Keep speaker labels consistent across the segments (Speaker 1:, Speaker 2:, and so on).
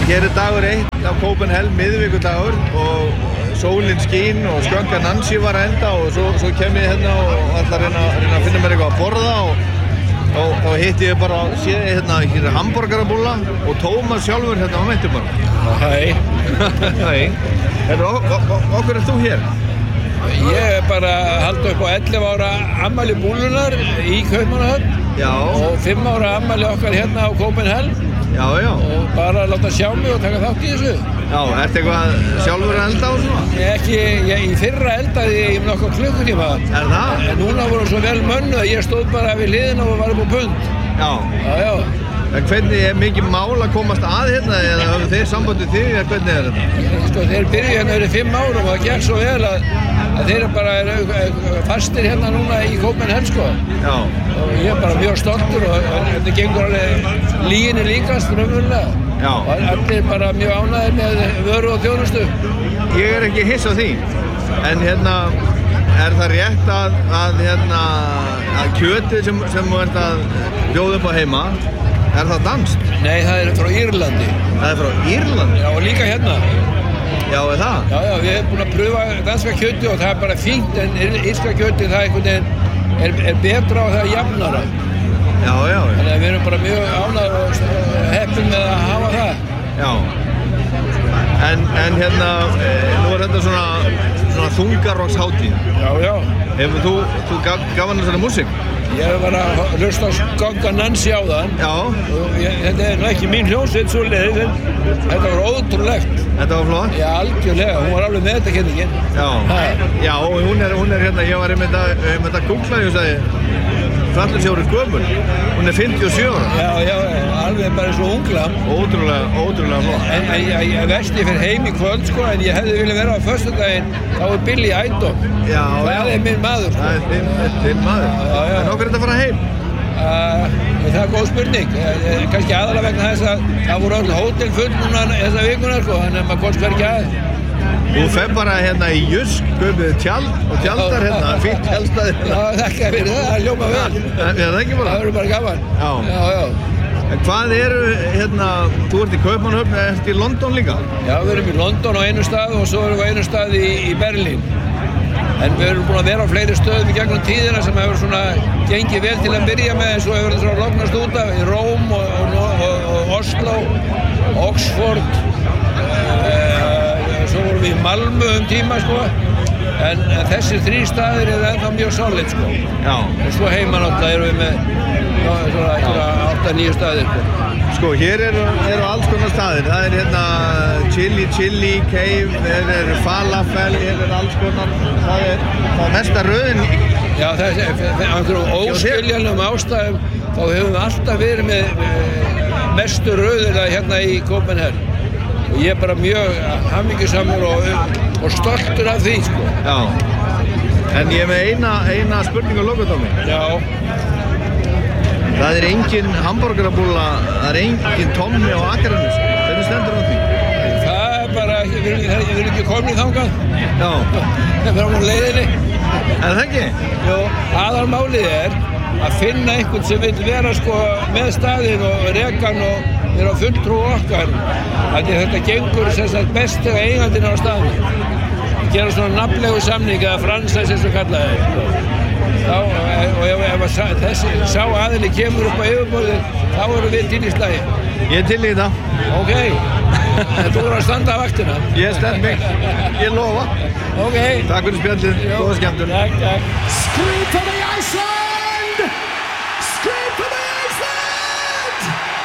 Speaker 1: Hér dagur 1 á Copenhagen, miðvikudagur og sólin skín og skönka Nancy var að enda og svo kem ég hérna og ætla að reyna að finna mér eitthvað að borða og þá hitti ég bara hérna hamborgarabúlla og Tómas sjálfur hérna á mættu bara.
Speaker 2: Hæ.
Speaker 1: Hæ. Okkur er þú hér?
Speaker 2: Ég bara að halda upp á 11 ára afmæli búllunar í Kaupmannahöfn.
Speaker 1: Já.
Speaker 2: Og 5 ára afmæli okkar hérna á Copenhagen.
Speaker 1: Já.
Speaker 2: Og bara að láta sjá mig og taka þátt í þessu.
Speaker 1: Já, ertu eitthvað sjálfur að elda og svona?
Speaker 2: Ég í fyrra eldaði ég í nokkuð klukkutíma.
Speaker 1: Er það?
Speaker 2: En núna voru svo vel mönnuð að ég stóð bara við hliðina og var upp á pund.
Speaker 1: Já.
Speaker 2: Já.
Speaker 1: En hvernig er mikið mál að komast að hérna eða hafa þeir sambandið þig eða hvernig er þetta?
Speaker 2: Sko, þeir byrjuðu hérna fyrir 5 árum og það gekk svo vel að þeir bara eru fastir hérna núna í Copenhagen, sko.
Speaker 1: Já.
Speaker 2: Og ég er bara mjög stoltur og þetta gengur alveg lyginni líkast raunverulega.
Speaker 1: Já.
Speaker 2: Og allir bara mjög ánægðir með vöru og þjónustu.
Speaker 1: Ég er ekki hiss á því, en hérna er það rétt að kjötið sem þú ert að bjóða upp á heima, er það danskt?
Speaker 2: Nei, það er frá Írlandi.
Speaker 1: Það er frá Írlandi?
Speaker 2: Já, og líka hérna.
Speaker 1: Já, er það?
Speaker 2: Já, við erum búin að pröfa danska kjöti og það er bara fínt, en írska kjöti það einhvern veginn er betra og það er jafnara.
Speaker 1: Já.
Speaker 2: Þannig að við erum bara mjög ánægðir og heppin með að hafa það.
Speaker 1: Já. En hérna, nú er þetta svona þungarokkshátíð.
Speaker 2: Já.
Speaker 1: Hefur þú gaman þessari músík?
Speaker 2: Ég var að hlusta á Skönka Nancy á það.
Speaker 1: Já.
Speaker 2: Og þetta er nú ekki mín hljómsveit svo leiðis, en þetta var ótrúlegt.
Speaker 1: Þetta var flott?
Speaker 2: Já, algjörlega. Hún var alveg með þetta kenningin.
Speaker 1: Já, og hún er hérna, ég var einmitt að googla, ég sagði, Fallegsjóri gömul. Hún er 57 ára.
Speaker 2: Já, alveg bara svo ungla.
Speaker 1: Ótrúlega flott.
Speaker 2: En ég veist ég fyrir heim í kvöld, sko, en ég hefði viljað vera á föstudaginn, þá er Billy Idol.
Speaker 1: Já.
Speaker 2: Það er minn maður, sko.
Speaker 1: Það er þinn maður.
Speaker 2: Já.
Speaker 1: En okkur er þetta að fara heim?
Speaker 2: Það er góð spurning. Kannski aðalega vegna þess að það voru öll hótel full núna þessa vikuna, sko, þannig að maður komst hvergi að.
Speaker 1: Þú fer bara hérna í Jysk, kaupið tjald og tjaldar hérna, fínt tjaldstæði.
Speaker 2: Já, þakka fyrir það hljóma vel.
Speaker 1: Er það ekki bara?
Speaker 2: Það verður bara gaman.
Speaker 1: Já. En hvað hérna, þú ert í Kaupmannahöfn, ert í London líka?
Speaker 2: Já, við erum í London á einu stað og svo erum við á einu stað í Berlín. En við erum búin að vera á fleiri stöðum í gegnum tíðina sem hefur svona gengið vel til að byrja með, en svo hefur þetta svona lognast út af í Róm og Oslo, Oxford, svo vorum við í Malmö tíma, sko. En þessir 3 staðir eru ennþá mjög solid, sko.
Speaker 1: Já.
Speaker 2: Og svo heima náttúrulega erum við með svona 8-9 staðir, sko.
Speaker 1: Sko, hér eru alls konar staðir. Það er hérna Chili, Cave, hér er Falafel, hér er alls konar. Það er mesta röðin.
Speaker 2: Já, það er einhverjum óskiljanlegum ástæðum, þá höfum við alltaf verið með mestu röðina hérna í Copenhagen. Og ég er bara mjög hamingjusamur og stoltur af því, sko.
Speaker 1: Já. En ég er með eina spurningu að loka, Tómi.
Speaker 2: Já.
Speaker 1: Það er engin hamborgarabúlla, það er engin Tommi á Akranesi. Hvernig stendur á því?
Speaker 2: Það er bara, við erum ekki komin þangað.
Speaker 1: Já.
Speaker 2: Það er á leiðinni.
Speaker 1: Er það ekki?
Speaker 2: Jú, aðalmálið er að finna einhvern sem vil vera, sko, með staðinn og rekan og vera fulltrú okkar. Þannig að þetta gengur sem sagt best þegar eigandinn á staðinn. Gera svona nafnlegu samning eða franchise eins og kallaði þeir. Og ef þessi sá aðili kemur upp á yfirborðið, þá erum við til í slagi.
Speaker 1: Ég er til í það.
Speaker 2: Ok. Þú voru að standa á vaktina.
Speaker 1: Ég stend mig. Ég lofa.
Speaker 2: Ok.
Speaker 1: Takk fyrir spjallið. Góða skemmtun.
Speaker 2: Takk.
Speaker 3: Scream for the Iceland! Scream for the Iceland!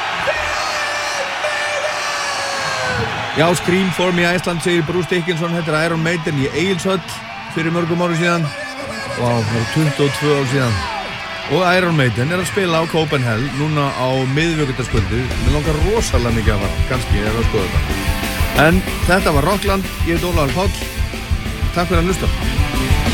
Speaker 1: Já, Scream for me Iceland, segir Bruce Dickinson. Þetta er Iron Maiden í Egilshöll fyrir mörgum árum síðan. Vá, það er 22 ár síðan. Og Iron Maiden er að spila á Copenhagen núna á miðvikudagskvöldi. Mér langar rosalega mikið að fara, kannski ef að skoða þetta. En þetta var Rockland, ég heit Ólafur Páll. Takk fyrir að hlusta.